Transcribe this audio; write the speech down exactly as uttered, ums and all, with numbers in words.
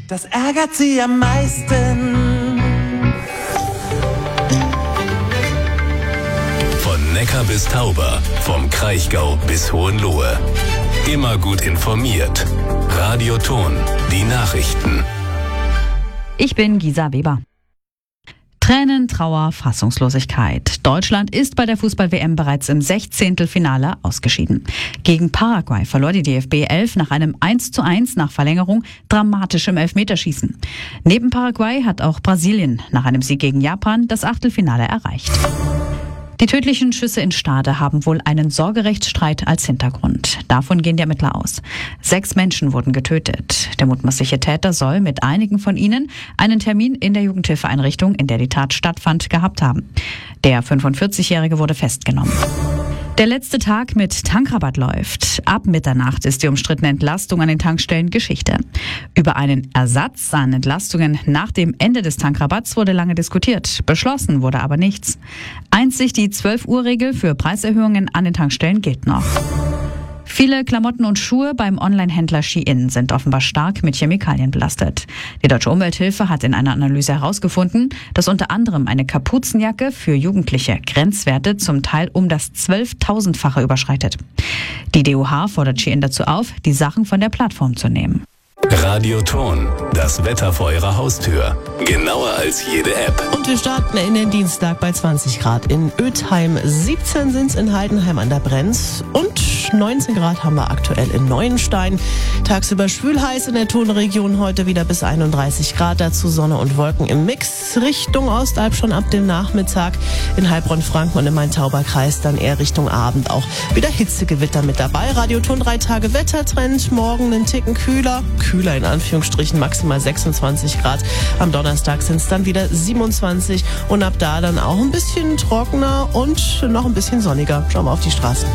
Das ärgert sie am meisten. Von Neckar bis Tauber, vom Kraichgau bis Hohenlohe. Immer gut informiert. Radio Ton, die Nachrichten. Ich bin Gisa Weber. Tränen, Trauer, Fassungslosigkeit. Deutschland ist bei der Fußball-W M bereits im Sechzehntelfinale ausgeschieden. Gegen Paraguay verlor die D F B elf nach einem eins zu eins nach Verlängerung dramatisch im Elfmeterschießen. Neben Paraguay hat auch Brasilien nach einem Sieg gegen Japan das Achtelfinale erreicht. Die tödlichen Schüsse in Stade haben wohl einen Sorgerechtsstreit als Hintergrund. Davon gehen die Ermittler aus. Sechs Menschen wurden getötet. Der mutmaßliche Täter soll mit einigen von ihnen einen Termin in der Jugendhilfeeinrichtung, in der die Tat stattfand, gehabt haben. Der fünfundvierzigjährige wurde festgenommen. Der letzte Tag mit Tankrabatt läuft. Ab Mitternacht ist die umstrittene Entlastung an den Tankstellen Geschichte. Über einen Ersatz an Entlastungen nach dem Ende des Tankrabatts wurde lange diskutiert. Beschlossen wurde aber nichts. Einzig die zwölf-Uhr-Regel für Preiserhöhungen an den Tankstellen gilt noch. Viele Klamotten und Schuhe beim Online-Händler Shein sind offenbar stark mit Chemikalien belastet. Die Deutsche Umwelthilfe hat in einer Analyse herausgefunden, dass unter anderem eine Kapuzenjacke für Jugendliche Grenzwerte zum Teil um das zwölftausendfache überschreitet. Die D U H fordert Shein dazu auf, die Sachen von der Plattform zu nehmen. Radio Ton, das Wetter vor Ihrer Haustür. Genauer als jede App. Und wir starten in den Dienstag bei zwanzig Grad in Ötheim. siebzehn sind es in Heidenheim an der Brenz. Und neunzehn Grad haben wir aktuell in Neuenstein. Tagsüber schwül heiß in der Thonregion, heute wieder bis einunddreißig Grad. Dazu Sonne und Wolken im Mix. Richtung Ostalb schon ab dem Nachmittag. In Heilbronn-Franken und im Main-Tauber-Kreis dann eher Richtung Abend auch wieder Hitzegewitter mit dabei. Radio Ton drei Tage Wettertrend. Morgen einen Ticken kühler. Kühler in Anführungsstrichen, maximal sechsundzwanzig Grad. Am Donnerstag sind es dann wieder siebenundzwanzig und ab da dann auch ein bisschen trockener und noch ein bisschen sonniger. Schauen wir auf die Straßen.